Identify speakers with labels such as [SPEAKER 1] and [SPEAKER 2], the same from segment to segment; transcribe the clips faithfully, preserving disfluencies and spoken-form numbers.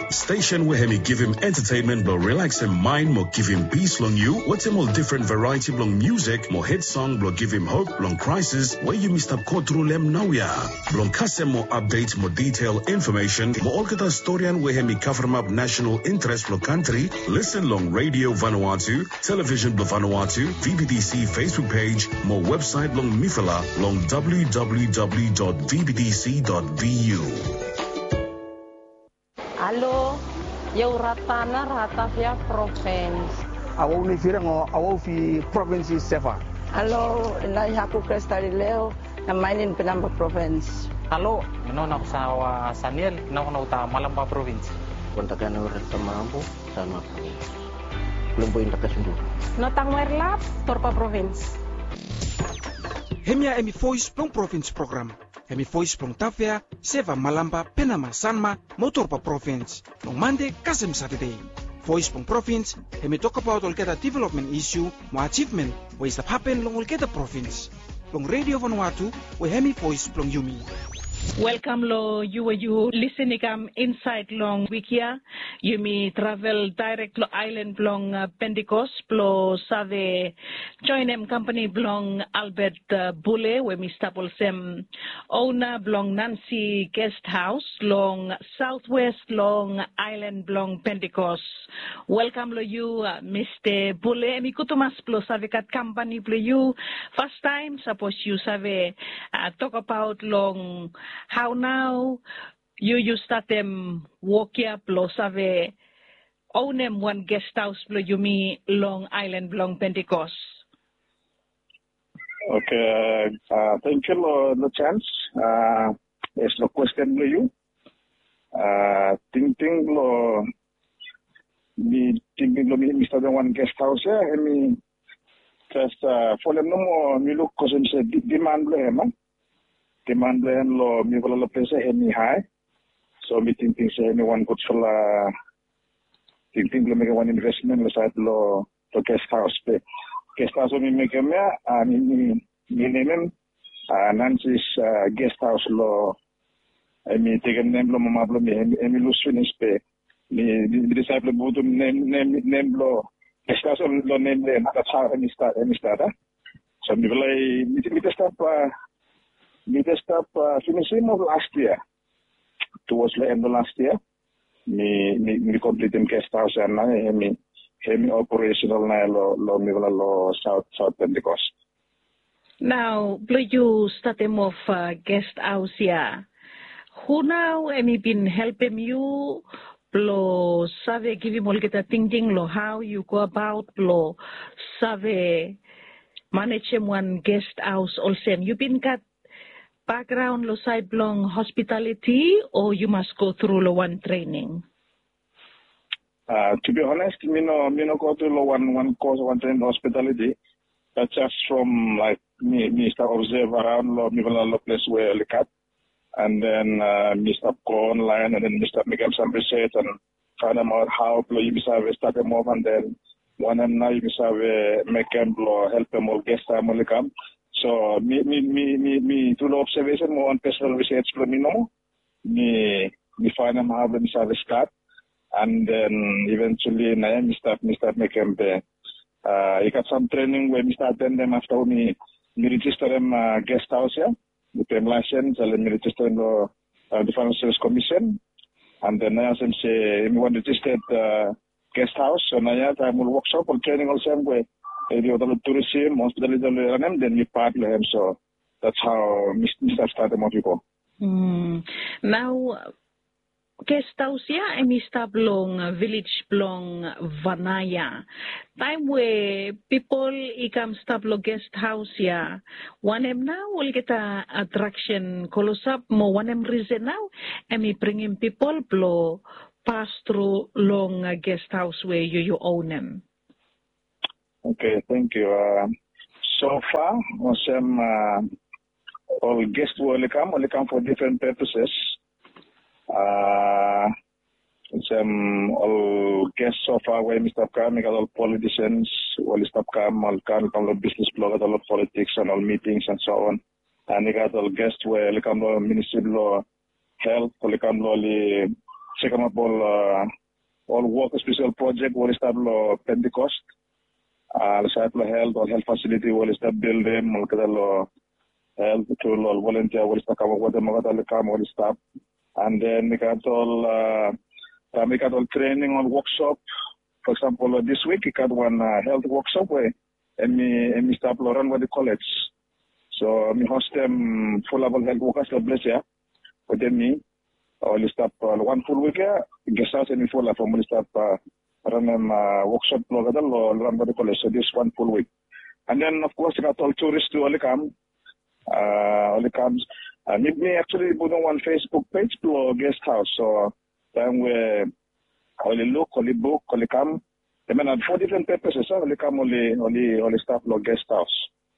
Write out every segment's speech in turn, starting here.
[SPEAKER 1] Station where hemi give him entertainment but relax him mind more give him peace long you. What's him all different variety long music more hit song blow give him hope long crisis where you missed up code through them now ya. Long custom more updates more detailed information more all kita historian where hemi cover up national interest for country. Listen long Radio Vanuatu, television blo Vanuatu, V B D C Facebook page, more website long Mifala long w w w dot v b d c dot v u.
[SPEAKER 2] Halo, eu ratana rata via province.
[SPEAKER 3] Awo ni fira ngo awo fi province sefa.
[SPEAKER 2] Halo, na haku Cristalileo na mainin Penamba province.
[SPEAKER 4] Halo, mino na sa Saniel na ko ta Malamba province.
[SPEAKER 5] Kontakan orang Tamambo sama province. Belum poin tak sundu.
[SPEAKER 2] Notang Merlap, Torpa province.
[SPEAKER 6] Hemia emi voice plong province program. Hemi voice plong Tafia, Seva Malamba, Penama Sanma, Motorpa province. Long Monday, Kasem Saturday. Voice plong province, hemi talk about all get a development issue, mo achievement, where is the happen long all get a province. Long Radio Vanuatu, where hemi voice plong Yumi.
[SPEAKER 7] Welcome lo you you listening um inside long wikia you me travel direct lo island blong uh, Pentecost plo save join em company blong Albert uh, Bule we mi stapol sem owner blong Nancy Guest House long southwest long island blong Pentecost. Welcome lo you uh, Mister Bule mi kutumas plo save kat company plo you first time suppose you save uh, talk about long how now you you start them walk up lo save own them one guest house lo you me Long Island long Pentecost.
[SPEAKER 8] Okay, uh, thank you for the chance. Uh, there's no question for you. Uh, ting ting lo me ting ting lo me Mister the one guest house here. I mean, just uh, for them no more me look cause say demand lo hema. Demand then lo mi wala lo place hemi high, so mi think think say anyone good for la think think lo make one investment lo side lo lo guest house pe guest house mi make me and mi mi name Nancy's uh, guest house lo I mi take name lo mama lo mi mi lo finish pe mi disciple butu name name name lo guest house lo name le that's how mi start mi start so mi wala mi mi start pa We just up uh, finishing of last year. Towards the end of last year, me me me completing guest house and now me me operational now lo lo me lo south south Pentecost.
[SPEAKER 7] Now, will you start them off uh, guest house here? Who now am I been helping you? Lo save give him all get a thinking lo how you go about lo save manage one guest house also. You been got background lo side belong hospitality or you must go through lo one training?
[SPEAKER 8] Uh, to be honest, me no me no go through lo one one course one training hospitality. That's just from like me me start observe around lo me lo place where I look at, and then uh, me start go online and then me start make up some research and find out how lo you have start them off and then one and now you have make them lo help them all guest time will come. So me me me me me through observation more on personal research for me no me me find them how them start and then eventually now me start me start making the uh I got some training where me start then them after me me register them uh, guest house here with them license and me register in the uh, the Financial Service Commission and then now some say me want to register uh, guest house so now I will workshop or training also way. Area of tourism, hospitality, and then we part them. So that's how Mister started Motico.
[SPEAKER 7] Mm. Now, guest house here, I Mister Blong village Blong Vanaya. Time where people come stablo guest house here. One em now will get a attraction. Close up more one em reason now. And me bringing people blow pass through long guest house where you you own them.
[SPEAKER 8] Okay, thank you. Uh, so far, some uh, all guests will come, will come for different purposes. Uh, some all guests so far, where Mister Kam, all politicians, all Mister Kam, all Kam, all business bloggers, all politics and all meetings and so on. And they got all guests where they come to Ministry of Health, they come to second of all, uh, all work special project will start lo Pentecost. Uh, start lo health or health facility will start building. Mulkada lo health to lo volunteer will start come what the magata come will start. And then we got all, uh, we got all training on workshop. For example, uh, this week we got one uh, health workshop where and me and me start lo run with the college. So me host them full level health workers to bless ya. But then me. Only stop uh, one full week here. Guest house and full from only stop uh, run them uh, workshop logadal or run by the college. So this one full week, and then of course got all tourists to only come. Uh, only comes. Uh, me, me actually put on one Facebook page to guest house. So then we only look, only book, only come. I mean, at four different purposes. So only come, only only only stop lo guest house.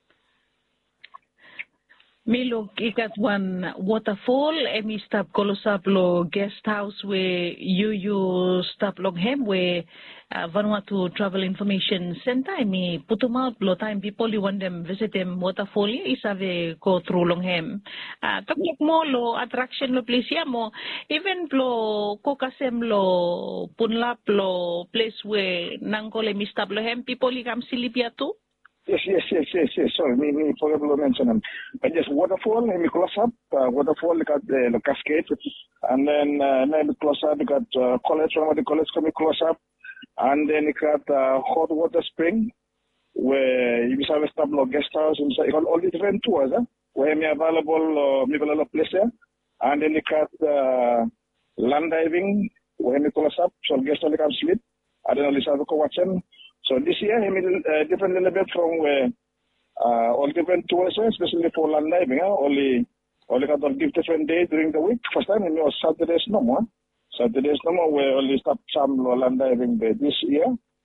[SPEAKER 7] Me look ikat one waterfall and me stop kolosap lo guest house where you you stop long hem where uh, Vanuatu Travel Information Center me put them out lo time people you want them visit them waterfall is ave go through long hem uh, tapok mo lo attraction lo place ya mo even lo kokasem lo punlap lo place where nangkole me stop lo hem people you come silipia too.
[SPEAKER 8] Yes, yes, yes, yes, yes. Sorry, me, me forgot to mention them. But yes, waterfall, and we close up. Uh, waterfall, we got the, the cascade. And then, uh, then we close up, we got uh, college, one of the college can be close up. And then we got uh, hot water spring, where you have a stable guest house. And so you got all the different tours, eh? Where we available, uh, we have a place there. And then we got uh, land diving, where we close up. So guests only can sleep. And then only have a co-watching. So this year, he made a different little bit from where uh, all different tours, especially for land diving. Huh? Only, only got on different days during the week. First time, it was Saturdays no more. Saturdays no more. We only stop some land diving day this year.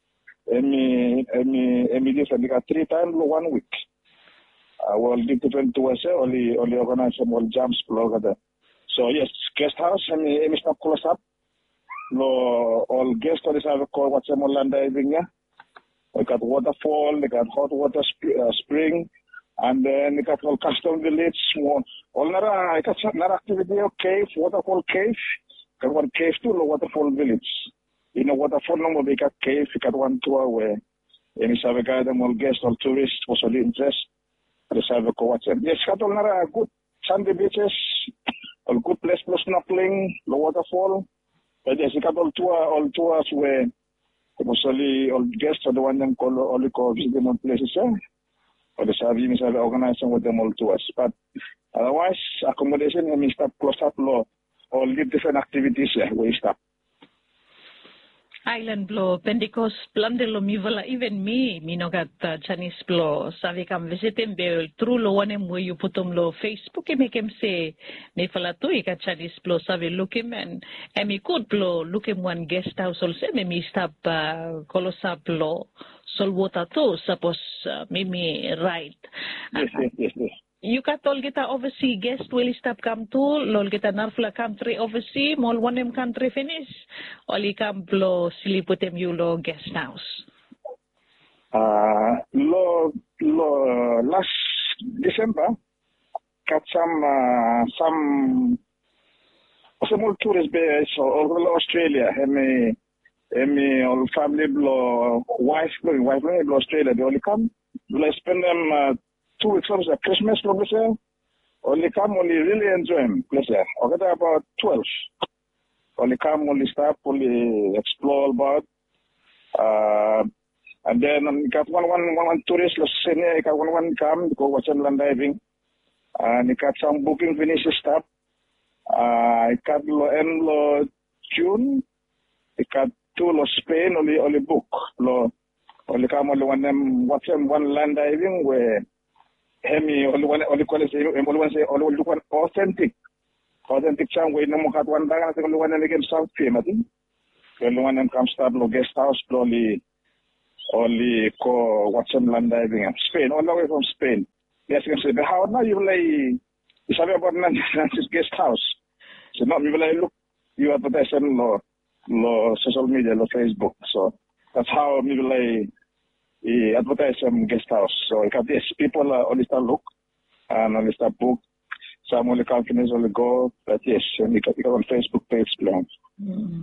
[SPEAKER 8] Any, any, any different. We got three times one week. Uh, we all different tours. Only, only organize some all jumps. So yes, guest house. Any, any stop close up. No, all guests always have a call. What's some land diving? Yeah. We got waterfall, we got hot water sp- uh, spring, and then we got all custom village, small, all nara, I got another activity of cave, waterfall cave, got one cave too, no waterfall village. In a waterfall number, we got cave, we got one tour where any have a guide them all guests, all tourists, was all interest, just have a go watch them. Yes, got all nara good sandy beaches, all good place for snorkeling, the waterfall, but yes, we got all tour, all tours where mostly all guests are the one them call only call visiting on places, yeah. Or the service have organizing with them all to us. But otherwise, accommodation and stop close up law, all the different activities yeah, we stop.
[SPEAKER 7] Island blow, Pentecost, Blandelo Mivala, even me, Minogat uh, Chinese blow, Savikam visiting the true lo one where you put them low Facebook and make him say, Nefalatu, ika Chinese blow, Savi look him and me could blow, look him one guest house also, maybe stop uh, Colosa blow, sol water too, suppose uh, maybe right.
[SPEAKER 8] Yes, yes, yes, yes.
[SPEAKER 7] You got all get overseas guest will stop come to lol get narfla country overseas mall one em country finish only come blow siliputem you lo guest house.
[SPEAKER 8] Uh lo lo last December got some uh, some some tourist base all Australia and me and me all family blow wife wife blow Australia they only come let's spend them uh, two weeks of the Christmas, only come, only really enjoy them. Pleasure. Okay, about twelve. Only come, only stop, only explore about. Uh, and then um, got one, one, one, one tourist, let's say, I got one, one come, go watch some land diving. And I got some booking finish stop. Uh, I got lo end lo June. I got two lo Spain, only, only book. Lo, only come, only one them, watch them one land diving where Hemi only one only call it only one say only look one authentic authentic sound way no more had one bag and only one and again sound famous. Only one them come start no guest house only only co watch some land diving in Spain all the way from Spain. Yes, you can say but how now you like you say about Nancy's guest house. So not you like look you advertise on lo lo social media lo Facebook. So that's how you like he advertised some guest house. So I got this people uh, only start look and only start book. Some only companies only go, but yes, and you got, you got on Facebook page plan.
[SPEAKER 7] Mm.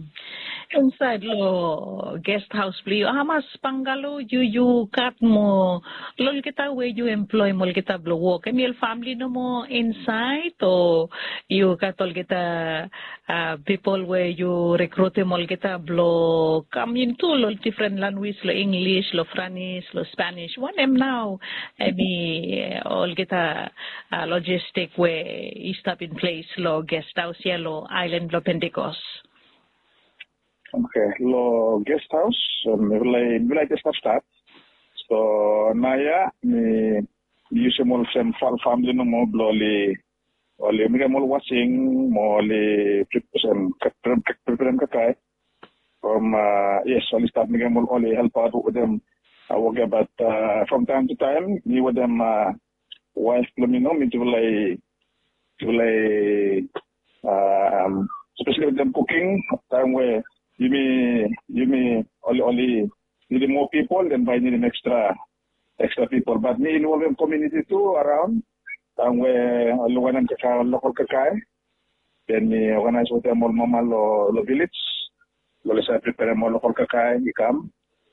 [SPEAKER 7] side lo guest house play hamas pangalo you you kat mo lol kita where you employ mo kita blo work emil family no mo inside o you katol kita uh, people where you recruit mo kita blo come into lo different language lo English lo Spanish lo Spanish one em now emi all kita uh, logistic where is stop in place lo guest house yellow island lo Pentecost.
[SPEAKER 8] Okay, lo guest house, mulai mulai kita start. So naya ni use mo sem family no mo bloli, oli mi mo watching mo oli sem prepare kakai. From uh, yes, only start mi mo oli help out with them. I work about uh, from time to time. Me with them uh, wife lumino mi tulay tulay um especially with them cooking time where you may you may only only need more people than by needing extra extra people. But me involve in community too around time where luwanan ka local kakay. Then me organize with them all mama lo lo village. Lo sa prepare mo local kakay ikam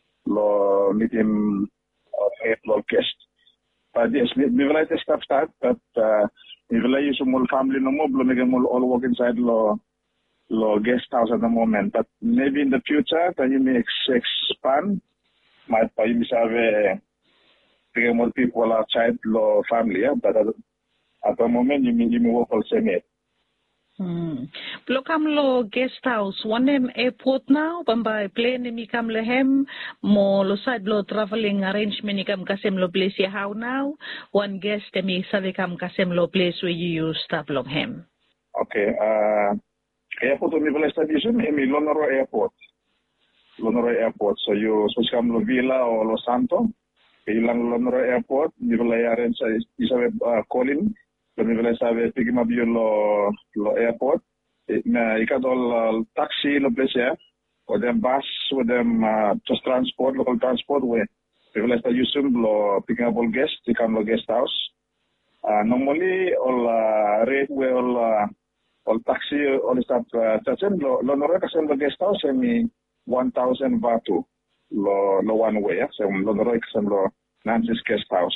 [SPEAKER 8] lo meet him or eight lo guest. But yes, we will like to start start but uh we will use small family no more, we will all work inside lo, lo guest house at the moment. But maybe in the future, then you may ex- expand. Might you may have uh, more people outside lo family, yeah? But at, at the moment, you may, you may work also in it.
[SPEAKER 7] Hmm. Plo kam lo guest house, one em airport now, bamba plane mi kam lehem, mo lo side lo traveling arrangement ni kam kasem lo place ya how now, one guest mi sabi kam kasem lo place where you stop long hem.
[SPEAKER 8] Okay, uh, airport mi bala station, mi Lonoro Airport. Lonoro Airport, so you so kam lo Villa or Lo Santo, ilang Lonoro Airport, mi bala arrange isabe uh, calling. Kami boleh sahaja pergi mabio lo lo airport. Na ikatol taxi lo place ya. Or them bus, or them uh, just transport, local transport we. We boleh sahaja usum lo picking up all guests, ikam lo guest house. Uh, normally all uh, rate we all uh, all taxi all start taxen lo lo nora kasem lo guest house emi one thousand batu lo lo one way ya. So lo nora kasem lo Nancy's guest house.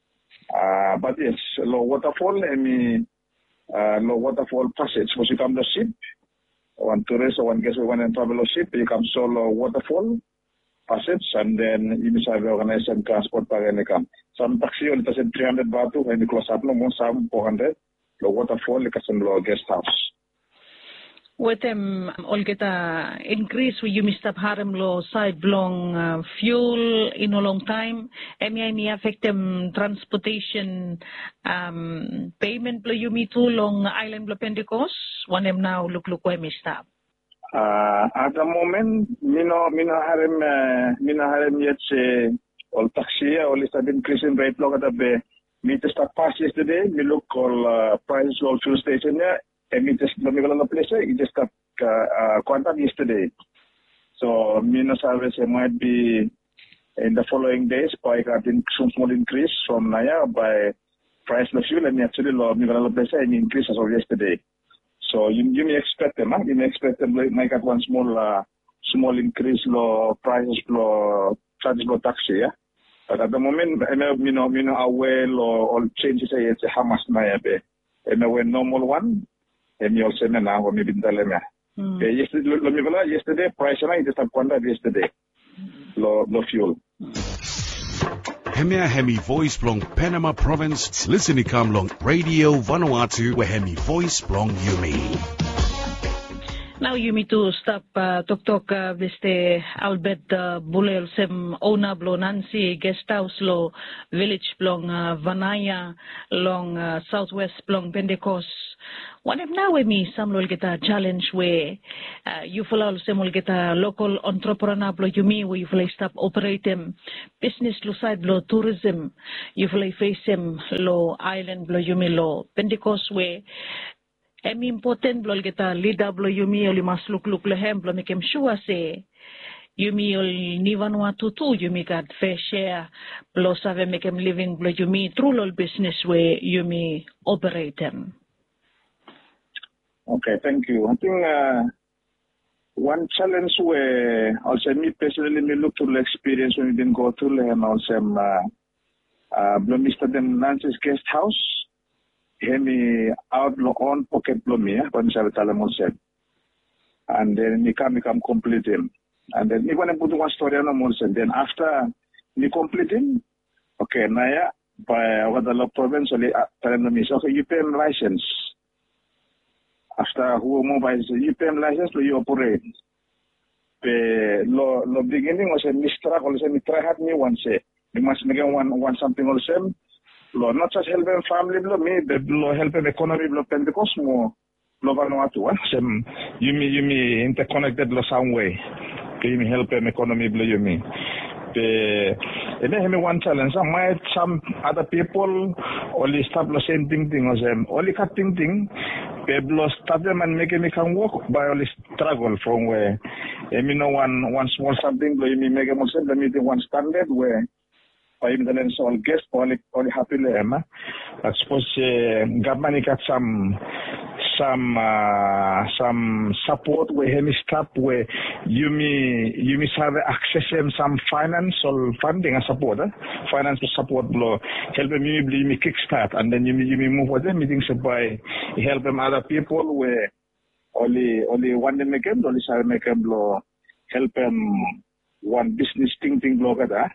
[SPEAKER 8] Uh, but yes, low waterfall, I mean, uh, low waterfall passage. Once you come to ship, one tourist or one guest who want to travel a ship, you come solo waterfall passage, and then you must have organized and transport para come. Some taxi only does three hundred batu, and you close up no more, some four hundred. Low waterfall, you can low guest house.
[SPEAKER 7] With them, all get a increase we you missed up harem lo side long uh, fuel in a long time. Any affect them transportation um, payment lo you me too long island lo Pentecost. One them now look look where missed up.
[SPEAKER 8] Uh, at the moment, mino mino harem uh, mino harem yet say all taxi all is have increasing rate lo kada be. Me just start pass yesterday. Me look all uh, prices all fuel station ya. And me just let me go on the place. It just got uh, contact yesterday. So Mina service might be in the following days by getting some small increase from Naya by price of fuel and actually law me go on the place and increase as of yesterday. So you you may expect them, huh? You may expect them like make one small uh, small increase law prices law charges law taxi, yeah. But at the moment, I know you know you know how well or, or changes it's how much Naya be. And a normal one. And you also know what maybe tell me. Yesterday, lo mi bala yesterday price na just up quanta yesterday. Lo lo fuel.
[SPEAKER 1] Hemia Hemi Voice Blong Panama Province. Listen come long Radio Vanuatu where Hemi Voice Blong Yumi.
[SPEAKER 7] Now you me to stop uh, tok tok uh, viste Albert uh, Bulel sem ona blo Nancy guest house lo village blong uh, Vanaya long uh, southwest blong Pentecost. One of now with me some will get a challenge where uh, you follow some will get a local entrepreneur blo you me where you will stop operating business lo side blo tourism you will face him lo island blo you me lo Pentecost where em important blo kita leader blo yumi oli masluk luk lehem blo mekem sure se yumi ol ni Vanuatu tu yumi got fair share blo save mekem living blo yumi through lol business where yumi operate them.
[SPEAKER 8] Okay, thank you. I think uh, one challenge where also me personally me look to the experience when we didn't go through and also uh, uh, Mister Dem Nancy's guest house. He me outlaw on pocket blomia when I tell him also. And then me come me come complete him. And then me gonna put one story on him also. Then after me complete him, okay, now by what the law province only tell him me so you pay him license. After who mobile you pay him license, you operate. The lo lo beginning was a mistrust also me try hard me one say. You must make one one something also. Lo not just help them family lo me the lo help them economy lo Pentecost more lo Vanuatu. Some you me you me interconnected lo some way. You me help them economy lo you me. The and then me one challenge. Some might some other people only start the same thing thing as them only cutting thing. People start them and make me can work by only struggle from where. I mean no one one small something lo you me make them also the meeting one standard where. By the lens all guests, only only happy lema. I suppose uh, government got some some uh, some support where he stop where you may you may have access to some financial funding and support, eh? Financial support blow help them you me kickstart and then you may you may move with them meetings by help them other people where only only one them make them only shall make them blow help them one business thing thing blow that.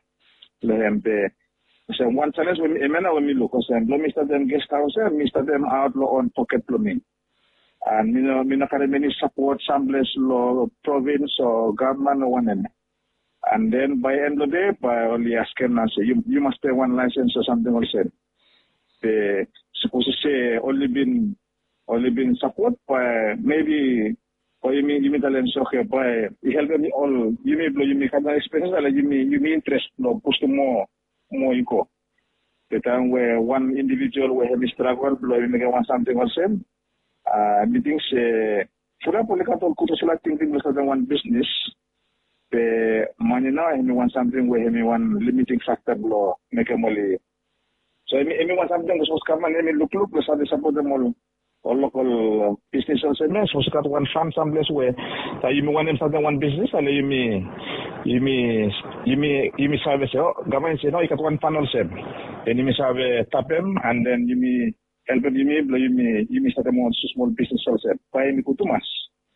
[SPEAKER 8] So one challenge when Emena when we look at them, Mister Them guest house, Mister Them outlaw on pocket plumbing, and you know, Mina many support some place law province or government or one end. And then by end of the day, by only asking us, you you must pay one license or something also. The supposed to say only been only been support by maybe. Or you mean you mean talent okay by you help me all you mean you mean kind of experience or you mean you mean interest no push to more more you go. The time where one individual will have struggle blow you make one something also. Uh meetings uh for a political could select thinking was than one business. The money now I mean one something where me one limiting factor blow make a molly. So I mean one something was come and I mean look look was the support them all. Or local business also, so got one fund someplace where you may want them start one business, and you may, you may, you may, you may service. Oh, government say no, you got one fund also. Then you may have a tap them, and then you may help them. You may, you may, you may start them on small business also. By me kutumas.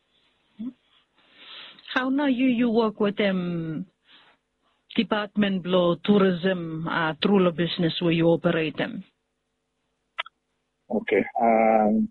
[SPEAKER 7] How now you you work with them? Department blow tourism uh, through the business where you operate them.
[SPEAKER 8] Okay. Um,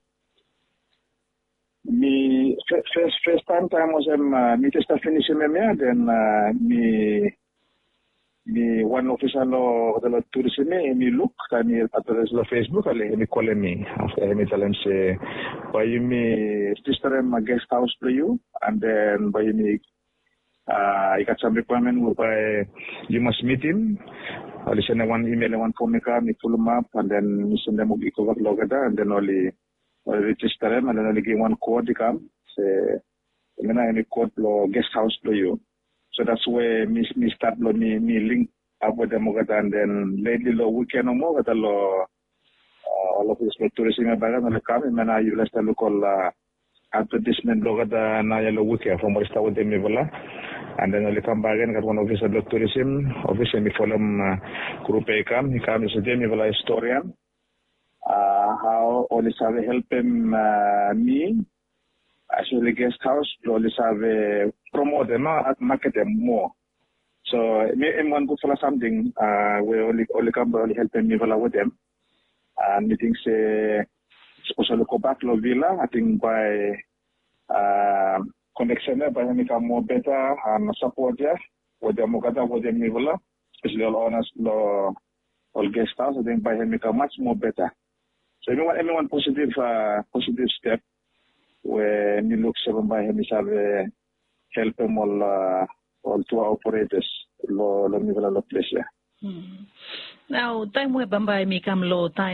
[SPEAKER 8] me first first time time was um uh, me just finish me then uh, me me one officer lo the tourism me look can me at the Facebook ale me call me after me tell him say by me sister my guest house for you and then by me uh I got some requirement whereby you must meet him. I'll send one email and one phone me me pull them up and then we send them a cover log and then only I'll register them and then only give one code to come. Say, I'm going to code for guest house for you. So that's where me, me start me, me link up with them and then lately lo weekend or more with the law all of this tourism and bagan and come and I you last look all advertisement log at na yellow weekend from what start with them and then only come back and got one officer of tourism obviously me follow group A come he comes to them a historian uh how only have help him uh, me actually guest house only have uh, promote them uh, market them more so me in one good for something uh we only only come only help me with them and me think say especially go back to Villa I think by uh connection by me come more better and support there with them mogada with them Villa especially all honest law all guest house I think by me come much more better. So everyone, everyone positive, uh, positive step where me look seven by him is have uh, help them all, uh, all two operators. Lo, lo, lo, lo, lo, place.
[SPEAKER 7] Now, time we bambay me come low time.